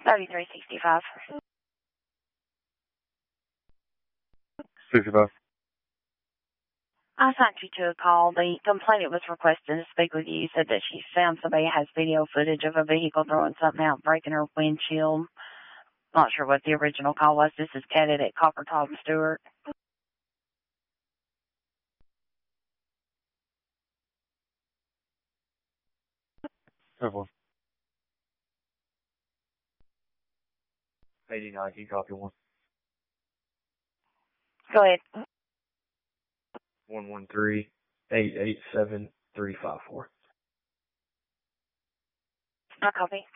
3365. 65. I sent you to a call. The complainant was requesting to speak with you. Said that she found somebody has video footage of a vehicle throwing something out, breaking her windshield. Not sure what the original call was. This is Cadet at Copper Top Stewart. Careful. 89, you copy 1. Go ahead. 113-887-354. I copy.